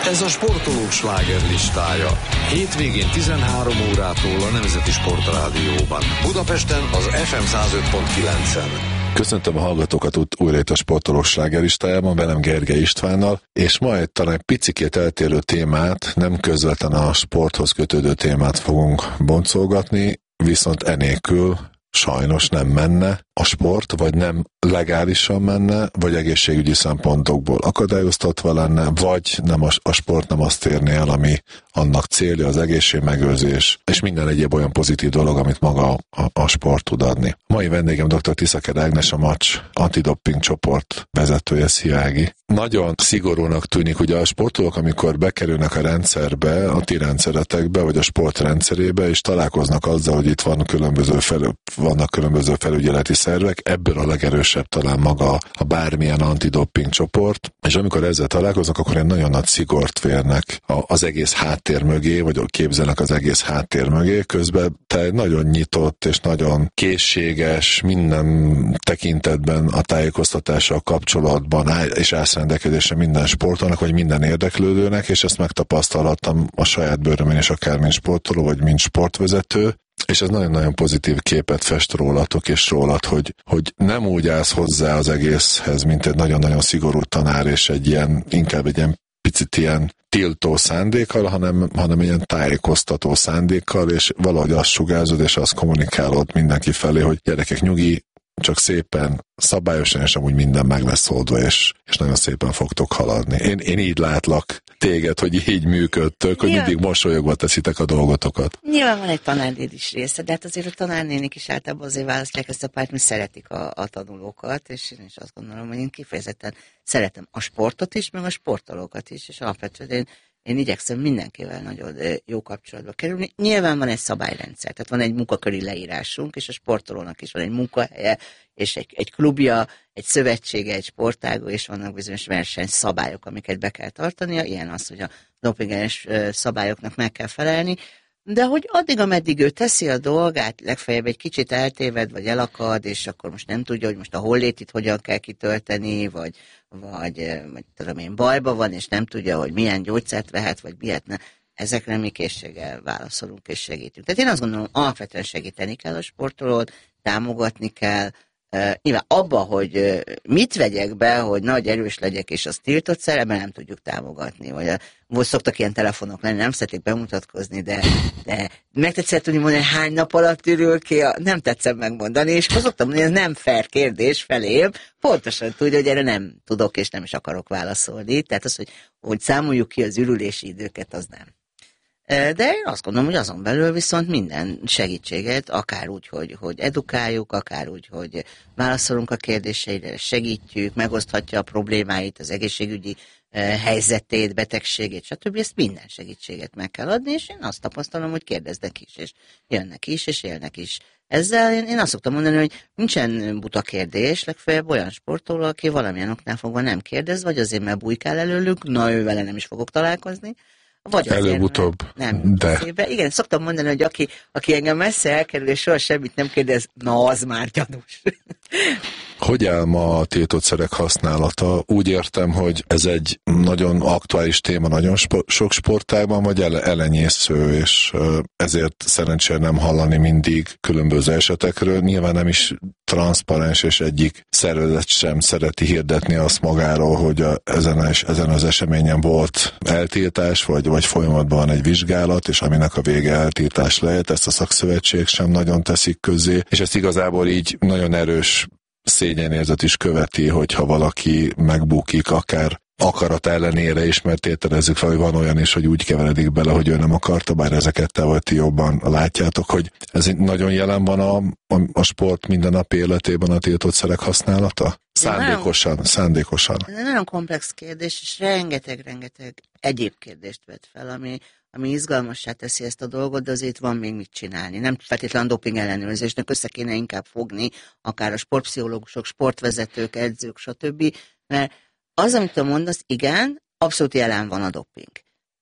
Ez a sportolók slágerlistája. Hétvégén 13 órától a Nemzeti Sportrádióban. Budapesten az FM 105.9-en. Köszöntöm a hallgatókat újra itt a sportolók slágerlistájában, velem Gergely Istvánnal, és ma talán egy picikét eltérő témát, nem közvetlen a sporthoz kötődő témát fogunk boncolgatni, viszont enélkül sajnos nem menne a sport, vagy nem legálisan menne, vagy egészségügyi szempontokból akadályoztatva lenne, vagy nem a sport nem azt érné el, ami annak célja, az egészségmegőrzés, és minden egyéb olyan pozitív dolog, amit maga a sport tud adni. Mai vendégem dr. Tiszaker Ágnes, a MACS antidoping csoport vezetője. Szia, Ági! Nagyon szigorúnak tűnik, ugye a sportolók, amikor bekerülnek a rendszerbe, a ti rendszeretekbe, vagy a sport rendszerébe, és találkoznak azzal, hogy itt vannak különböző felügyeleti szervek, ebből a legerősebb talán maga a bármilyen antidoping csoport, és amikor ezzel találkoznak, akkor egy nagyon nagy szigort férnek az egész háttér mögé, vagy képzelnek az egész háttér mögé, közben te nagyon nyitott és nagyon készséges minden tekintetben a tájékoztatással kapcsolatban, és rendelkezésre minden sportolónak, vagy minden érdeklődőnek, és ezt megtapasztalhattam a saját bőrömön is, akár mint sportoló, vagy mint sportvezető, és ez nagyon-nagyon pozitív képet fest rólatok és rólad, hogy nem úgy állsz hozzá az egészhez, mint egy nagyon-nagyon szigorú tanár, és inkább egy ilyen picit ilyen tiltó szándékkal, hanem ilyen tájékoztató szándékkal, és valahogy azt sugárzod, és azt kommunikálod mindenki felé, hogy gyerekek, nyugi, csak szépen, szabályosan, és amúgy minden meg lesz oldva, és nagyon szépen fogtok haladni. Én így látlak téged, hogy így működtök, hogy mindig mosolyogva teszitek a dolgotokat. Nyilván van egy tanárnéd is része, de hát azért a tanárnénik is általában azért választják ezt a pályát, mert szeretik a tanulókat, és én is azt gondolom, hogy én kifejezetten szeretem a sportot is, meg a sportolókat is, és alapvetően én igyekszem mindenkivel nagyon jó kapcsolatba kerülni. Nyilván van egy szabályrendszer, tehát van egy munkaköri leírásunk, és a sportolónak is van egy munkahelye, és egy klubja, egy szövetsége, egy sportágú, és vannak bizonyos versenyszabályok, amiket be kell tartania. Ilyen az, hogy a dopingellenes szabályoknak meg kell felelni. De hogy addig, ameddig ő teszi a dolgát, legfeljebb egy kicsit eltéved, vagy elakad, és akkor most nem tudja, hogy most a hollétit hogyan kell kitölteni, vagy tudom én, bajba van, és nem tudja, hogy milyen gyógyszert vehet, vagy miért ne. Ezekre mi készséggel válaszolunk és segítünk. Tehát én azt gondolom, alapvetően segíteni kell a sportolót, támogatni kell, nyilván abba, hogy mit vegyek be, hogy nagy erős legyek, és azt tiltott szer, ebben nem tudjuk támogatni. Vagy szoktak ilyen telefonok lenni, nem szeretik bemutatkozni, de meg tetszett tudni mondani, hány nap alatt ürül ki, nem tetszem megmondani, és azt szoktam mondani, ez nem fair kérdés felém, pontosan tudja, hogy erre nem tudok, és nem is akarok válaszolni. Tehát az, hogy számoljuk ki az ürülési időket, az nem. De én azt gondolom, hogy azon belül viszont minden segítséget, akár úgy, hogy edukáljuk, akár úgy, hogy válaszolunk a kérdéseire, segítjük, megoszthatja a problémáit, az egészségügyi helyzetét, betegségét, stb. Ezt minden segítséget meg kell adni, és én azt tapasztalom, hogy kérdeznek is, és jönnek is, és élnek is. Ezzel én azt szoktam mondani, hogy nincsen buta kérdés, legfeljebb olyan sportoló, aki valamilyen oknál fogva nem kérdez, vagy azért, mert bujkál előlük, na ő vele nem is fogok találkozni, vagy előbb-utóbb. Nem, de. Igen, szoktam mondani, hogy aki engem messze elkerül, és soha semmit nem kérdez, na az már gyanús. Hogy áll ma a tiltott szerek használata? Úgy értem, hogy ez egy nagyon aktuális téma nagyon sok sportágban, vagy elenyésző, és ezért szerencsére nem hallani mindig különböző esetekről. Nyilván nem is transzparens, és egyik szervezet sem szereti hirdetni azt magáról, hogy ezen az eseményen volt eltiltás, vagy folyamatban van egy vizsgálat, és aminek a vége eltiltás lehet, ezt a szakszövetség sem nagyon teszik közzé, és ezt igazából így nagyon erős szégyenérzet is követi, hogyha valaki megbukik, akár akarat ellenére is, mert tételezzük fel, hogy van olyan is, hogy úgy keveredik bele, hogy ő nem akarta, bár ezeket te vagy ti jobban látjátok, hogy ez nagyon jelen van a sport mindennapi életében a tiltott szerek használata? Szándékosan. Ez egy nagyon komplex kérdés, és rengeteg egyéb kérdést vet fel, ami izgalmassá teszi ezt a dolgot, de azért van még mit csinálni. Nem feltétlenül doping ellenőrzésnek össze kéne inkább fogni, akár a sportpszichológusok, sportvezetők, edzők, stb. Mert az, amit te mondasz, igen, abszolút jelen van a doping.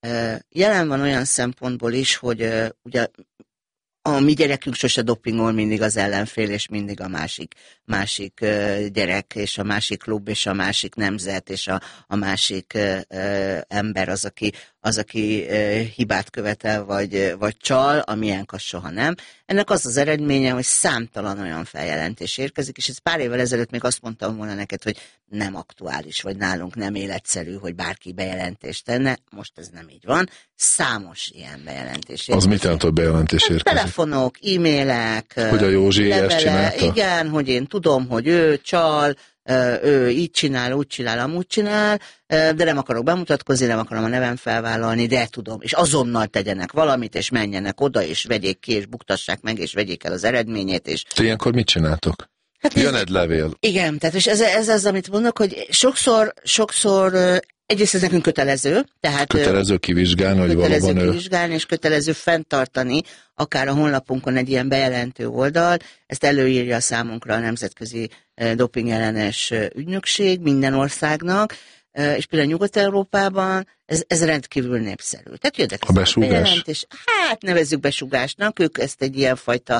Jelen van olyan szempontból is, hogy ugye a mi gyerekünk sose dopingol, mindig az ellenfél, és mindig a másik másik gyerek, és a másik klub, és a másik nemzet, és a másik ember az, aki hibát követel, vagy csal, amilyenk az soha nem. Ennek az eredménye, hogy számtalan olyan feljelentés érkezik, és ez pár évvel ezelőtt még azt mondtam volna neked, hogy nem aktuális, vagy nálunk nem életszerű, hogy bárki bejelentést tenne. Most ez nem így van. Számos ilyen bejelentés érkezik. Az mit jelent, hogy bejelentés érkezik? Telefonok, e-mailek, hogy a Józsi ezt csinálta? Igen, hogy én tudom, hogy ő csal, ő így csinál, úgy csinál, amúgy csinál, de nem akarok bemutatkozni, nem akarom a nevem felvállalni, de tudom, és azonnal tegyenek valamit, és menjenek oda, és vegyék ki, és buktassák meg, és vegyék el az eredményét. És... Te ilyenkor mit csináltok? Hát jön egy levél. Igen, tehát és ez az, amit mondok, hogy sokszor egyrészt ez nekünk kötelező. Tehát kötelező kivizsgálni, hogy valóban kötelező kivizsgálni, és kötelező fenntartani, akár a honlapunkon egy ilyen bejelentő oldal. Ezt előírja számunkra a Nemzetközi Dopingellenes Ügynökség minden országnak, és például Nyugat-Európában ez rendkívül népszerű. Tehát jöttek a besúgás? Hát nevezzük besúgásnak, ők ezt egy ilyenfajta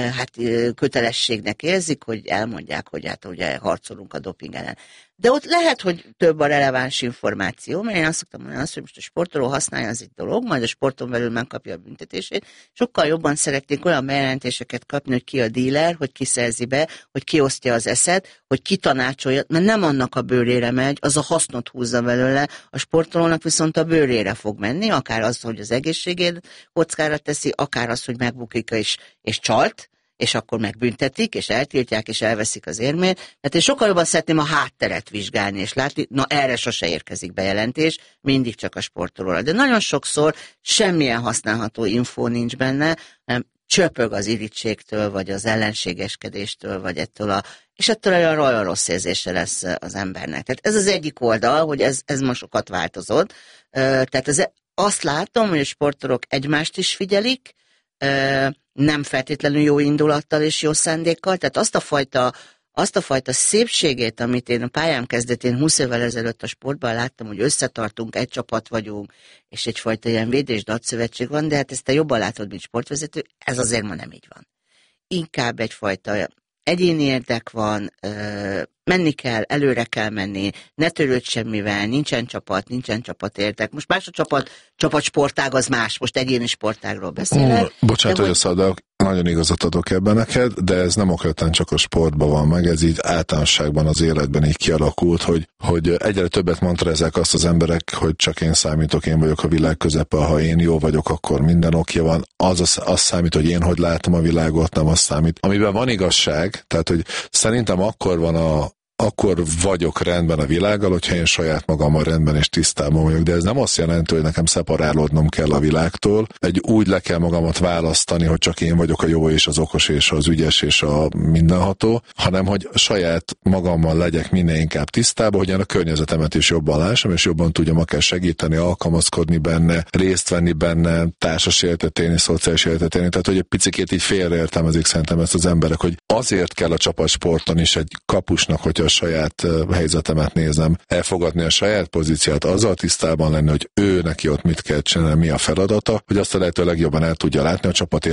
kötelességnek érzik, hogy elmondják, hogy hát ugye harcolunk a doping ellen. De ott lehet, hogy több a releváns információ, mert én azt szoktam mondani, hogy most a sportoló használja, az egy dolog, majd a sporton belül megkapja a büntetését. Sokkal jobban szeretnék olyan bejelentéseket kapni, hogy ki a díler, hogy ki szerzi be, hogy ki osztja az eszet, hogy ki tanácsolja, mert nem annak a bőrére megy, az a hasznot húzza belőle, a sportolónak viszont a bőrére fog menni, akár az, hogy az egészségét kockára teszi, akár az, hogy megbukik és csalt, és akkor megbüntetik, és eltiltják, és elveszik az érmét. Tehát én sokkal jobban szeretném a hátteret vizsgálni, és látni, na erre sose érkezik bejelentés, mindig csak a sportolóra. De nagyon sokszor semmilyen használható infó nincs benne, nem csöpög az irítségtől, vagy az ellenségeskedéstől, vagy ettől olyan rossz érzése lesz az embernek. Tehát ez az egyik oldal, hogy ez most sokat változott. Tehát azt látom, hogy a sportolók egymást is figyelik, nem feltétlenül jó indulattal és jó szándékkal, tehát azt a fajta szépségét, amit én a pályám kezdetén 20 évvel ezelőtt a sportban láttam, hogy összetartunk, egy csapat vagyunk, és egyfajta ilyen védés nagyszövetség van, de hát ezt te jobban látod, mint sportvezető, ez azért ma nem így van. Inkább egyfajta egyéni érdek van, menni kell, előre kell menni, ne törődj semmivel, nincsen csapat érdek. Most más a csapatsportág az más, most egyéni sportágról beszélek. Bocsánat, hogy szabdalok, nagyon igazat adok ebben neked, de ez nem okvetlen csak a sportban van meg, ez így általánosságban az életben így kialakult, hogy egyre többet mondanak azt az emberek, hogy csak én számítok, én vagyok a világ közepe, ha én jó vagyok, akkor minden okja van. Az számít, hogy én hogy látom a világot, nem az számít. Amiben van igazság, tehát hogy szerintem akkor vagyok rendben a világgal, hogyha én saját magammal rendben és tisztában vagyok, de ez nem azt jelenti, hogy nekem szeparálódnom kell a világtól, úgy le kell magamat választani, hogy csak én vagyok a jó és az okos és az ügyes és a mindenható, hanem hogy saját magammal legyek minél inkább tisztában, hogy én a környezetemet is jobban lássam, és jobban tudjam akár segíteni, alkalmazkodni benne, részt venni benne, társas életet élni, szociális életet élni, tehát hogy egy picikét így félreértelmezik szerintem ezt az emberek, hogy azért kell a csapatsporton is egy kapusnak, hogyha saját helyzetemet nézem, elfogadni a saját pozíciát, azzal tisztában lenni, hogy ő neki ott mit kell csinálni, mi a feladata, hogy azt a lehető legjobban el tudja látni a csapat